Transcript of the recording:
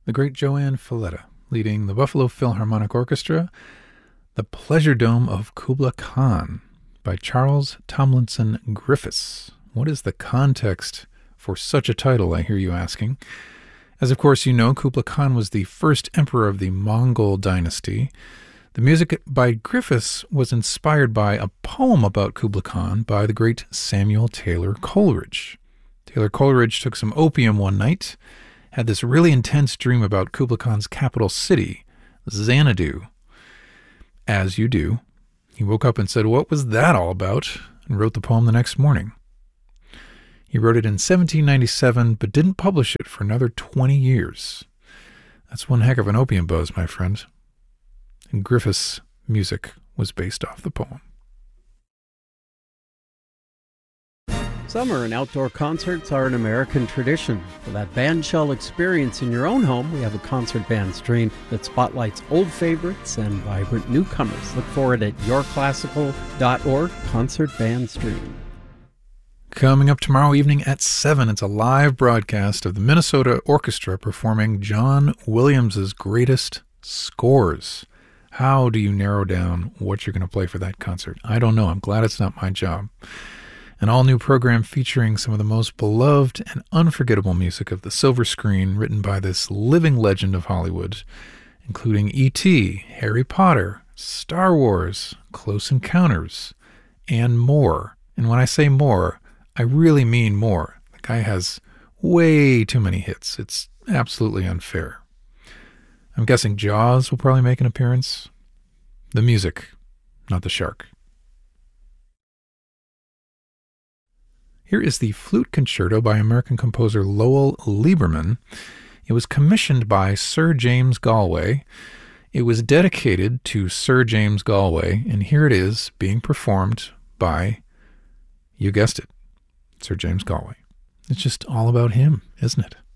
the great Joanne Falletta, leading the Buffalo Philharmonic Orchestra, The Pleasure Dome of Kubla Khan by Charles Tomlinson Griffiths. What is the context for such a title, I hear you asking? As of course you know, Kubla Khan was the first emperor of the Mongol dynasty. The music by Griffiths was inspired by a poem about Kubla Khan by the great Samuel Taylor Coleridge. Taylor Coleridge took some opium one night, had this really intense dream about Kubla Khan's capital city, Xanadu. As you do, he woke up and said, "What was that all about?" and wrote the poem the next morning. He wrote it in 1797, but didn't publish it for another 20 years. That's one heck of an opium buzz, my friend. And Griffiths' music was based off the poem. Summer and outdoor concerts are an American tradition. For that bandshell experience in your own home, we have a concert band stream that spotlights old favorites and vibrant newcomers. Look for it at yourclassical.org, Concert Band Stream. Coming up tomorrow evening at 7, it's a live broadcast of the Minnesota Orchestra performing John Williams' greatest scores. How do you narrow down what you're going to play for that concert? I don't know. I'm glad it's not my job. An all-new program featuring some of the most beloved and unforgettable music of the silver screen written by this living legend of Hollywood, including E.T., Harry Potter, Star Wars, Close Encounters, and more. And when I say more, I really mean more. The guy has way too many hits. It's absolutely unfair. I'm guessing Jaws will probably make an appearance. The music, not the shark. Here is the Flute Concerto by American composer Lowell Lieberman. It was commissioned by Sir James Galway. It was dedicated to Sir James Galway, and here it is being performed by, you guessed it, Sir James Galway. It's just all about him, isn't it?